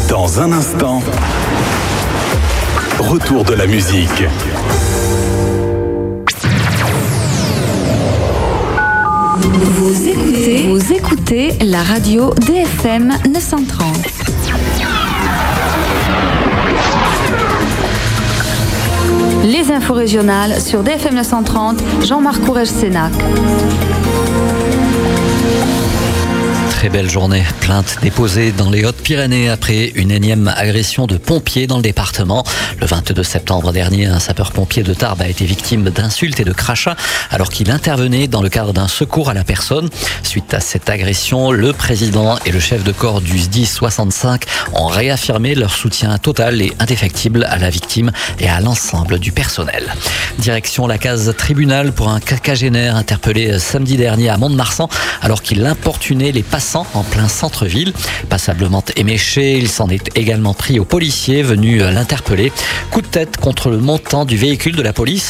Dans un instant, retour de la musique. Vous écoutez la radio DFM 930. Les infos régionales sur DFM 930, Jean-Marc Courrèges-Sénac. Très belle journée. Plainte déposée dans les Hautes-Pyrénées après une énième agression de pompiers dans le département. Le 22 septembre dernier, un sapeur-pompier de Tarbes a été victime d'insultes et de crachats alors qu'il intervenait dans le cadre d'un secours à la personne. Suite à cette agression, le président et le chef de corps du SDIS 65 ont réaffirmé leur soutien total et indéfectible à la victime et à l'ensemble du personnel. Direction la case tribunal pour un quinquagénaire interpellé samedi dernier à Mont-de-Marsan alors qu'il importunait les passants en plein centre-ville. Passablement éméché, il s'en est également pris aux policiers venus l'interpeller. Coup de tête contre le montant du véhicule de la police